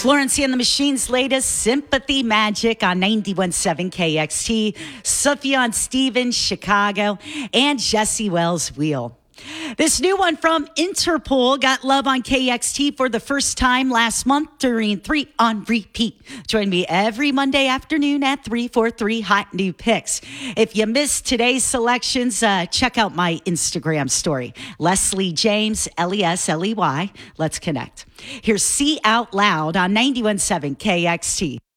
Florence and the Machine's latest Sympathy Magic on 91.7 KXT, Sufjan Stevens, Chicago, and Jesse Wells' Wheel. This new one from Interpol got love on KXT for the first time last month during 3 on Repeat. Join me every Monday afternoon at 3 for 3 hot new picks. If you missed today's selections, check out my Instagram story. Leslie James, Lesley. Let's connect. Here's See Out Loud on 91.7 KXT.